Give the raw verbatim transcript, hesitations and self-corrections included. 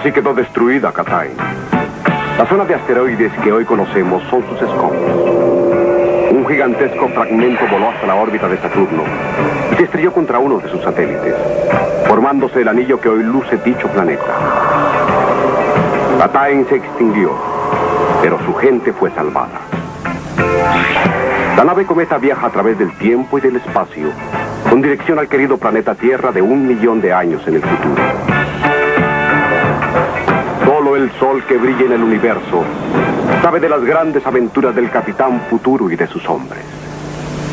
Así quedó destruida Cathay. La zona de asteroides que hoy conocemos son sus escombros. Un gigantesco fragmento voló hasta la órbita de Saturno y se estrelló contra uno de sus satélites, formándose el anillo que hoy luce dicho planeta. Cathay se extinguió, pero su gente fue salvada. La nave cometa viaja a través del tiempo y del espacio, con dirección al querido planeta Tierra de un millón de años en el futuro. Solo el sol que brilla en el universo sabe de las grandes aventuras del Capitán Futuro y de sus hombres.